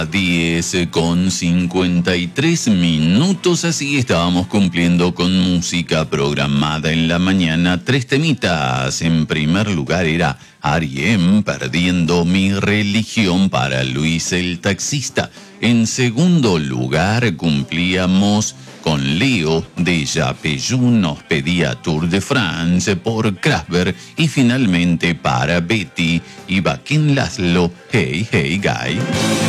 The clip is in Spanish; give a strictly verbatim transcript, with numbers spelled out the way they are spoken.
diez con cincuenta y tres minutos, así estábamos cumpliendo con música programada en la mañana. Tres temitas. En primer lugar era R E M, Perdiendo mi religión, para Luis el taxista. En segundo lugar cumplíamos con Leo de Yapeyú, nos pedía Tour de France por Kraftwerk. Y finalmente para Betty y Baquín Laszlo, Hey Hey Guy.